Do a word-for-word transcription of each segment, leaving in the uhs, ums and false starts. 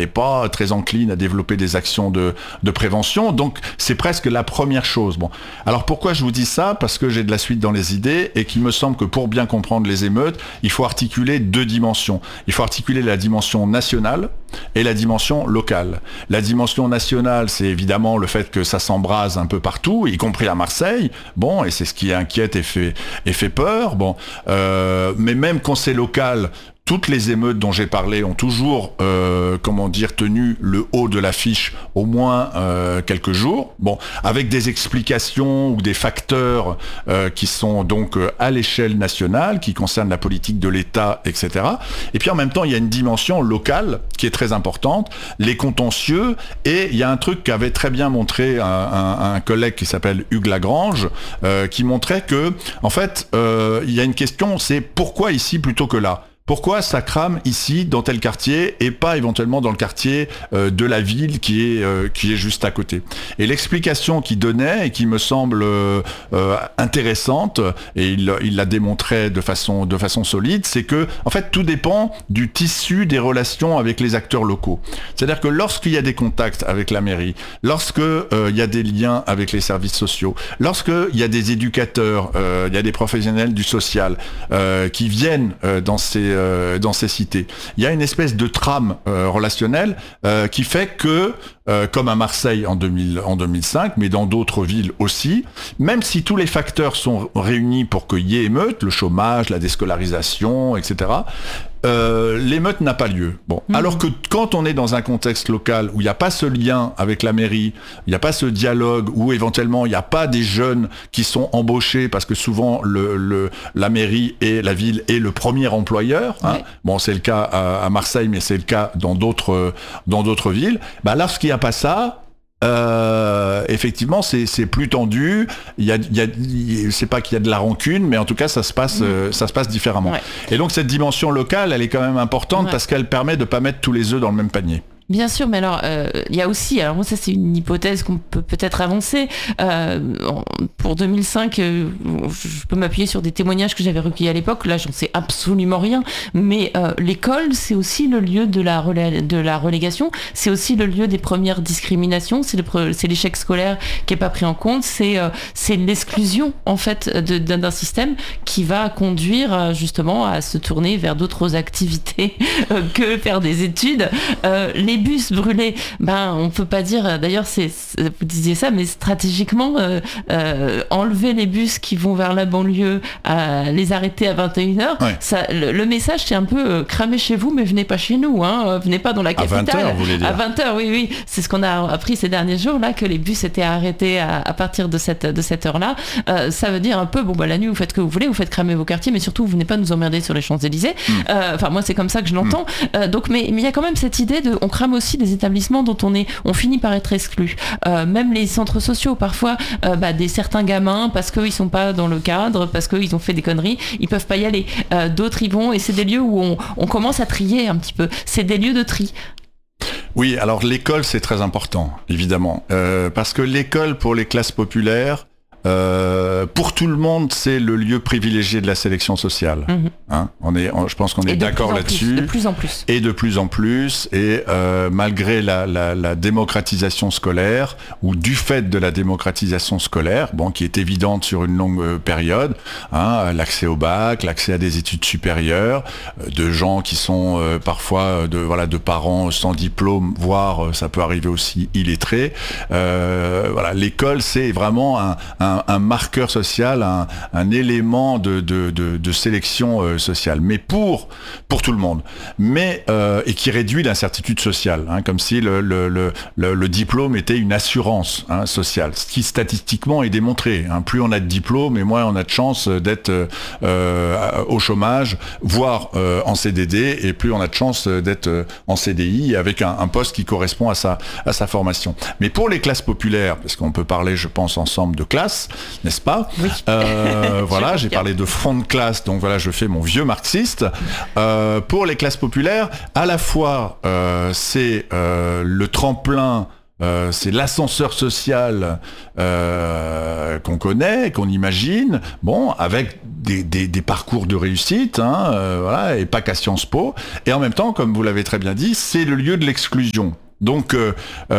est pas très encline à développer des actions de, de prévention. Donc, c'est presque la première chose. Bon. Alors, pourquoi je vous dis ça? Parce que j'ai de la suite dans les idées et qu'il me semble que pour bien comprendre les émeutes, il faut articuler deux dimensions. Il faut articuler la dimension nationale et la dimension locale. La dimension nationale, c'est évidemment le fait que ça s'embrase un peu partout, y compris à Marseille. Bon, et c'est ce qui inquiète et fait, et fait peur. Bon, euh, mais même quand c'est local, toutes les émeutes dont j'ai parlé ont toujours, euh, comment dire, tenu le haut de l'affiche au moins euh, quelques jours. Bon, avec des explications ou des facteurs euh, qui sont donc euh, à l'échelle nationale, qui concernent la politique de l'État, et cetera. Et puis en même temps, il y a une dimension locale qui est très importante, les contentieux. Et il y a un truc qu'avait très bien montré un, un, un collègue qui s'appelle Hugues Lagrange, euh, qui montrait que, en fait, euh, il y a une question, c'est pourquoi ici plutôt que là? Pourquoi ça crame ici, dans tel quartier, et pas éventuellement dans le quartier euh, de la ville qui est, euh, qui est juste à côté? Et l'explication qu'il donnait, et qui me semble euh, euh, intéressante, et il, il la démontrait de façon, de façon solide, c'est que, en fait, tout dépend du tissu des relations avec les acteurs locaux. C'est-à-dire que lorsqu'il y a des contacts avec la mairie, lorsque euh, il y a des liens avec les services sociaux, lorsqu'il y a des éducateurs, euh, il y a des professionnels du social euh, qui viennent euh, dans ces dans ces cités. Il y a une espèce de trame euh, relationnelle euh, qui fait que, euh, comme à Marseille en, deux mille, en deux mille cinq, mais dans d'autres villes aussi, même si tous les facteurs sont réunis pour qu'il y ait émeute, le chômage, la déscolarisation, et cetera, Euh, l'émeute n'a pas lieu. Bon, mmh. Alors que quand on est dans un contexte local où il n'y a pas ce lien avec la mairie, il n'y a pas ce dialogue, où éventuellement il n'y a pas des jeunes qui sont embauchés, parce que souvent le, le, la mairie et la ville est le premier employeur, hein. Ouais. Bon, c'est le cas à, à Marseille, mais c'est le cas dans d'autres, dans d'autres villes. Bah, lorsqu'il n'y a pas ça, Euh, effectivement, c'est, c'est plus tendu. Il y a, il y a, c'est pas qu'il y a de la rancune, mais en tout cas, ça se passe, mmh. euh, ça se passe différemment. Ouais. Et donc, cette dimension locale, elle est quand même importante, ouais. parce qu'elle permet de pas mettre tous les œufs dans le même panier. Bien sûr, mais alors il euh, y a aussi, alors moi ça c'est une hypothèse qu'on peut peut-être avancer. Euh, pour deux mille cinq, euh, je peux m'appuyer sur des témoignages que j'avais recueillis à l'époque. Là, j'en sais absolument rien. Mais euh, l'école, c'est aussi le lieu de la relé- de la relégation. C'est aussi le lieu des premières discriminations. C'est, le pre- c'est l'échec scolaire qui est pas pris en compte. C'est euh, c'est l'exclusion en fait de, d'un, d'un système qui va conduire justement à se tourner vers d'autres activités euh, que faire des études. Euh, les bus brûlés, ben on peut pas dire, d'ailleurs c'est, c'est vous disiez ça, mais stratégiquement euh, euh, enlever les bus qui vont vers la banlieue, à les arrêter à vingt et une heures, ouais. ça, le, le message c'est un peu euh, cramez chez vous mais venez pas chez nous, hein, venez pas dans la capitale. À vingt heures, vous voulez dire. À vingt heures, oui, oui, c'est ce qu'on a appris ces derniers jours là, que les bus étaient arrêtés à, à partir de cette, de cette heure-là. Euh, ça veut dire un peu, bon bah la nuit vous faites ce que vous voulez, vous faites cramer vos quartiers, mais surtout vous venez pas nous emmerder sur les Champs-Élysées. Enfin mm. euh, moi c'est comme ça que je l'entends. Mm. Euh, donc mais il y a quand même cette idée de, on crame aussi des établissements dont on est, on finit par être exclu. Euh, même les centres sociaux, parfois, euh, bah, des certains gamins, parce qu'ils sont pas dans le cadre, parce qu'ils ont fait des conneries, ils peuvent pas y aller. Euh, d'autres y vont, et c'est des lieux où on, on commence à trier un petit peu. C'est des lieux de tri. Oui, alors l'école c'est très important, évidemment, euh, parce que l'école pour les classes populaires, Euh, pour tout le monde, c'est le lieu privilégié de la sélection sociale. Mmh. Hein, on est, on, je pense qu'on est d'accord là-dessus. Plus, de plus en plus. Et de plus en plus. Et euh, malgré la, la, la démocratisation scolaire, ou du fait de la démocratisation scolaire, bon, qui est évidente sur une longue période, hein, l'accès au bac, l'accès à des études supérieures, euh, de gens qui sont euh, parfois de, voilà, de parents sans diplôme, voire euh, ça peut arriver aussi illettrés. Euh, voilà, l'école, c'est vraiment un, un Un, un marqueur social, un, un élément de, de, de, de sélection euh, sociale, mais pour, pour tout le monde, mais, euh, et qui réduit l'incertitude sociale, hein, comme si le, le, le, le, le diplôme était une assurance hein, sociale, ce qui statistiquement est démontré. Hein. Plus on a de diplômes, et moins on a de chance d'être euh, au chômage, voire euh, en C D D, et plus on a de chance d'être en C D I avec un, un poste qui correspond à sa, à sa formation. Mais pour les classes populaires, parce qu'on peut parler, je pense, ensemble de classes, n'est-ce pas? Oui. Euh, voilà, j'ai parlé de front de classe, donc voilà, je fais mon vieux marxiste. Euh, pour les classes populaires, à la fois, euh, c'est euh, le tremplin euh, c'est l'ascenseur social euh, qu'on connaît, qu'on imagine, bon, avec des, des, des parcours de réussite, hein, euh, voilà, et pas qu'à Sciences Po. Et en même temps, comme vous l'avez très bien dit, c'est le lieu de l'exclusion. Donc, euh,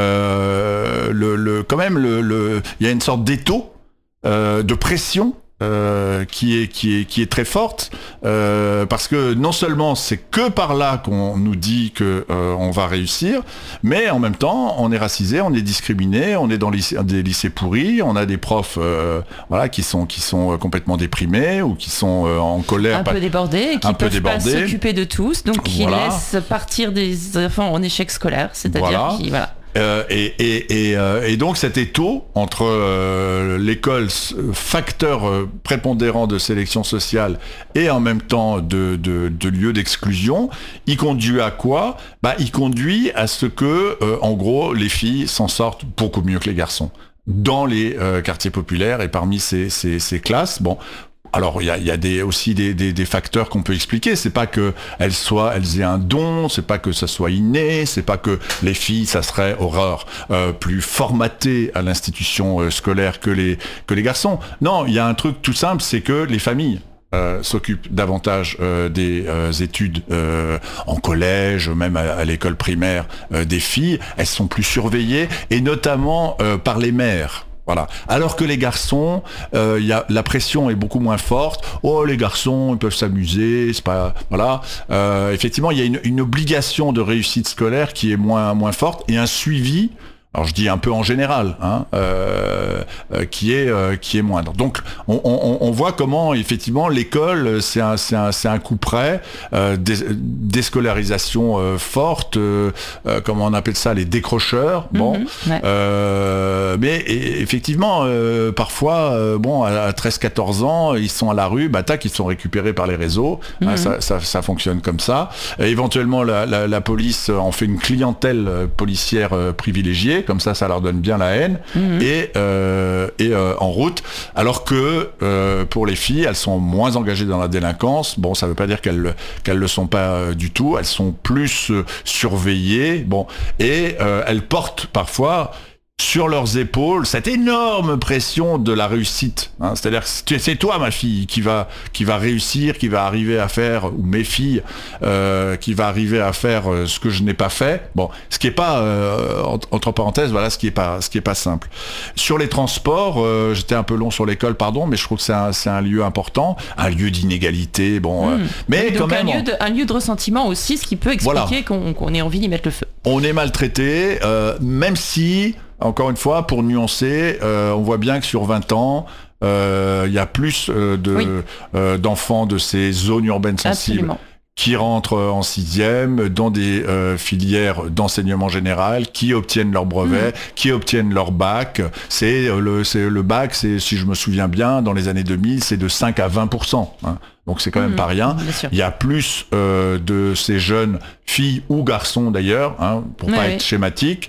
euh, le, le, quand même, le, le, il y a une sorte d'étau euh, de pression. Euh, qui est qui est qui est très forte euh, parce que non seulement c'est que par là qu'on nous dit que euh, on va réussir, mais en même temps on est racisé, on est discriminé, on est dans lycée, des lycées pourris, on a des profs euh, voilà qui sont qui sont complètement déprimés ou qui sont euh, en colère, un peu débordés, qui un peuvent peu débordés. pas s'occuper de tous, donc qui voilà. laissent partir des enfants en échec scolaire, c'est-à-dire voilà. qui voilà. Euh, et, et, et, euh, et donc cet étau entre euh, l'école facteur euh, prépondérant de sélection sociale et en même temps de, de, de lieu d'exclusion, il conduit à quoi ? Bah, il conduit à ce que, euh, en gros, les filles s'en sortent beaucoup mieux que les garçons dans les euh, quartiers populaires et parmi ces, ces, ces classes. Bon. Alors il y a, y a des, aussi des, des, des facteurs qu'on peut expliquer. C'est pas que elles soient, elles aient un don, c'est pas que ça soit inné, c'est pas que les filles, ça serait horreur euh, plus formaté à l'institution euh, scolaire que les que les garçons. Non, il y a un truc tout simple, c'est que les familles Euh, s'occupent davantage euh, des euh, études euh, en collège, même à, à l'école primaire euh, des filles. Elles sont plus surveillées et notamment euh, par les mères. Voilà. Alors que les garçons, euh, y a, la pression est beaucoup moins forte. Oh, les garçons, ils peuvent s'amuser, c'est pas, voilà. Euh, effectivement, il y a une, une obligation de réussite scolaire qui est moins moins forte et un suivi. Alors je dis un peu en général, hein, euh, euh, qui est euh, qui est moindre. Donc on, on, on voit comment effectivement l'école c'est un c'est un c'est un coup près, euh, dés, déscolarisation euh, forte, euh, euh, comment on appelle ça, les décrocheurs. Bon, mmh, ouais. euh, mais et, effectivement euh, parfois euh, bon à treize quatorze ans ils sont à la rue, bah tac ils sont récupérés par les réseaux. Mmh. Hein, ça, ça ça fonctionne comme ça. Et éventuellement la, la la police en fait une clientèle policière euh, privilégiée. Comme ça, ça leur donne bien la haine mmh. et, euh, et euh, en route. Alors que euh, pour les filles, elles sont moins engagées dans la délinquance. Bon, ça ne veut pas dire qu'elles qu'elles le sont pas euh, du tout. Elles sont plus euh, surveillées. Bon, et euh, elles portent parfois sur leurs épaules cette énorme pression de la réussite, hein. C'est-à-dire que c'est toi ma fille qui va qui va réussir, qui va arriver à faire, ou mes filles euh, qui va arriver à faire euh, ce que je n'ai pas fait. Bon, ce qui est pas euh, entre parenthèses, voilà ce qui est pas ce qui est pas simple. Sur les transports, euh, j'étais un peu long sur l'école, pardon, mais je trouve que c'est un c'est un lieu important, un lieu d'inégalité. Bon, mmh. euh, mais donc quand même un lieu, de, un lieu de ressentiment aussi, ce qui peut expliquer voilà. qu'on, qu'on ait envie d'y mettre le feu. On est maltraité, euh, même si encore une fois, pour nuancer, euh, on voit bien que sur vingt ans, il euh, y a plus euh, de, oui. euh, d'enfants de ces zones urbaines sensibles Absolument. Qui rentrent en sixième dans des euh, filières d'enseignement général, qui obtiennent leur brevet, mmh. qui obtiennent leur bac. C'est le, c'est le bac, c'est, si je me souviens bien, dans les années deux mille, c'est de cinq à vingt pour cent. Hein. Donc c'est quand même mmh, pas rien. Il y a plus euh, de ces jeunes filles ou garçons d'ailleurs, hein, pour ouais, pas ouais. être schématique,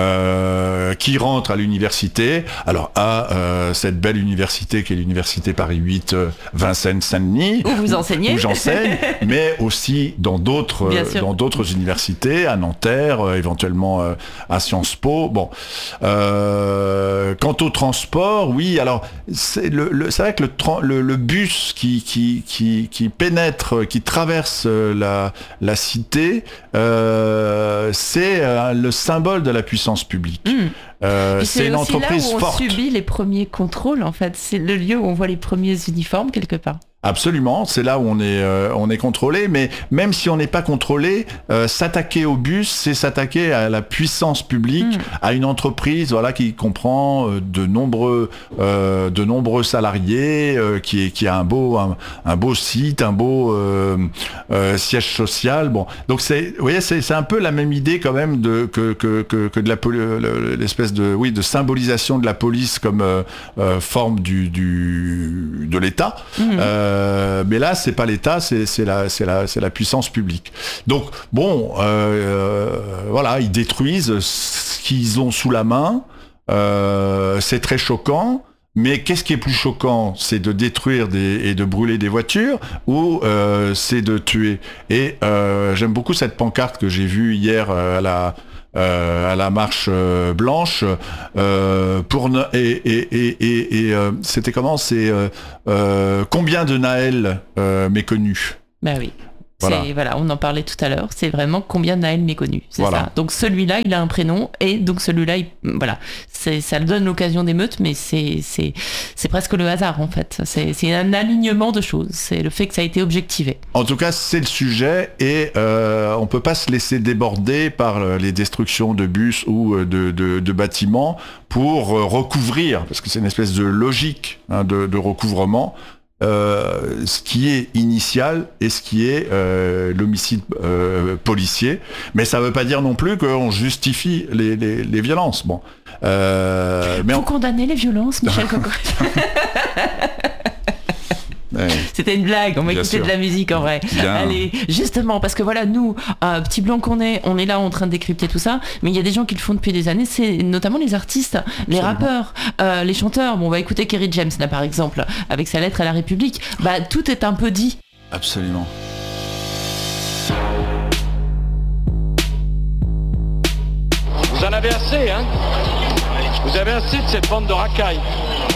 euh, qui rentrent à l'université. Alors à euh, cette belle université qui est l'université Paris huit, euh, Vincennes-Saint-Denis, où vous enseignez, où j'enseigne, mais aussi dans d'autres euh, dans d'autres universités, à Nanterre, euh, éventuellement euh, à Sciences Po. Bon, euh, quant au transport, oui. Alors c'est le, le c'est vrai que le, le, le bus qui qui qui Qui, qui pénètre, qui traverse la, la cité, euh, c'est euh, le symbole de la puissance publique. Mmh. Euh, c'est, c'est une entreprise forte. C'est là où on forte. subit les premiers contrôles, en fait. C'est le lieu où on voit les premiers uniformes, quelque part. Absolument, c'est là où on est, euh, on est contrôlé, mais même si on n'est pas contrôlé, euh, s'attaquer au bus, c'est s'attaquer à la puissance publique, mmh. à une entreprise, voilà, qui comprend euh, de nombreux, euh, de nombreux salariés, euh, qui, est, qui a un beau, un, un beau site, un beau euh, euh, siège social. Bon, donc c'est, vous voyez, c'est, c'est un peu la même idée quand même de que que que, que de la l'espèce de, oui, de symbolisation de la police comme euh, euh, forme du, du de l'État. Mmh. Euh, Euh, mais là, c'est pas l'État, c'est, c'est, la, c'est, la, c'est la puissance publique. Donc, bon, euh, euh, voilà, ils détruisent ce qu'ils ont sous la main. Euh, c'est très choquant. Mais qu'est-ce qui est plus choquant ? C'est de détruire des, et de brûler des voitures ou euh, c'est de tuer ? Et euh, j'aime beaucoup cette pancarte que j'ai vue hier euh, à la... euh, à la marche euh, blanche euh, pour ne- et, et, et, et, et, euh, c'était comment c'est euh, euh, combien de Naël euh, méconnus. Bah oui. Voilà. C'est, voilà, on en parlait tout à l'heure. C'est vraiment combien de Naël méconnus. C'est Voilà. ça. Donc celui-là, il a un prénom et donc celui-là, il, voilà, c'est, ça donne l'occasion d'émeute, mais c'est, c'est, c'est presque le hasard en fait. C'est, c'est un alignement de choses. C'est le fait que ça a été objectivé. En tout cas, c'est le sujet et euh, on peut pas se laisser déborder par les destructions de bus ou de, de, de bâtiments pour recouvrir, parce que c'est une espèce de logique hein, de, de recouvrement. Euh, ce qui est initial et ce qui est euh, l'homicide euh, policier. Mais ça ne veut pas dire non plus qu'on justifie les, les, les violences. Bon. Euh, mais Faut on... condamner les violences, Michel Coco. Ouais. C'était une blague, on va Bien écouter sûr. de la musique en vrai. Bien. Allez, justement, parce que voilà, nous, euh, petits blancs qu'on est, on est là en train de décrypter tout ça, mais il y a des gens qui le font depuis des années, c'est notamment les artistes, les Absolument. rappeurs, euh, les chanteurs. Bon, on va écouter Kerry James là par exemple, avec sa lettre à la République. Bah, tout est un peu dit. Absolument. Vous en avez assez, hein? Vous avez assez de cette bande de racailles.